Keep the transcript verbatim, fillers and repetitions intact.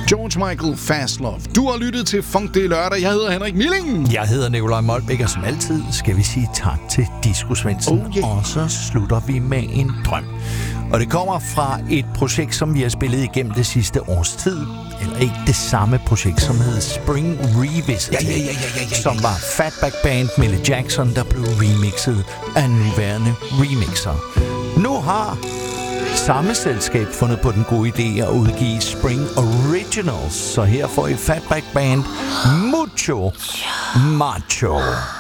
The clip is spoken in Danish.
George Michael, Fast Love. Du har lyttet til Funk Det Lørdag. Jeg hedder Henrik Milling. Jeg hedder Nikolaj Molbæk, og som altid skal vi sige tak til Disco Svendsen. Oh, yeah. Og så slutter vi med en drøm. Og det kommer fra et projekt, som vi har spillet igennem det sidste års tid. Eller ikke det samme projekt, som hed Spring Revisited. Ja, ja, ja, ja, ja, ja. Som var Fatback Band, Millie Jackson, der blev remixet af nuværende remixer. Nu har samme selskab fundet på den gode idé at udgive Spring Originals. Så her får I Fatback Band Mucho Macho.